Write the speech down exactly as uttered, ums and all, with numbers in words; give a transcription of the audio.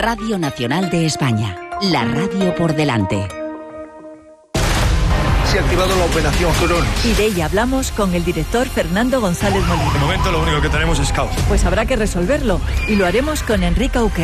Radio Nacional de España, la radio por delante. Se ha activado la operación Jurón. Y de ella hablamos con el director Fernando González Molina. De momento lo único que tenemos es caos. Pues habrá que resolverlo y lo haremos con Enrique Auquer.